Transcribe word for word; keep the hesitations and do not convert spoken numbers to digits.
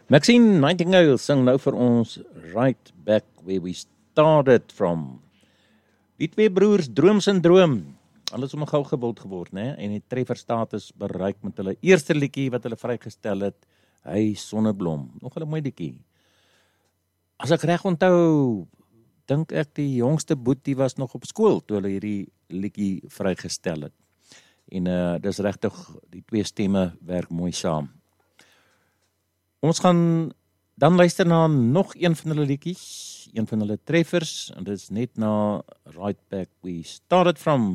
Maxine Nightingale sing nou vir ons Right Back Where We Started From. Die twee broers droomsyndroom, hulle is om 'n gou gewild geword, né? En die trefferstatus bereik met hulle eerste liedjie wat hulle vrygestel het, Hy Sonneblom. Nog 'n mooi liedjie. As ek reg onthou, dink ek die jongste boetie was nog op skool toe hulle hierdie liedjie vrygestel het. En uh, dis regtig, die twee stemme werk mooi saam. Ons gaan dan luister na nog een van hulle liedjies, een van hulle treffers, en dit is net na Right Back We Started From.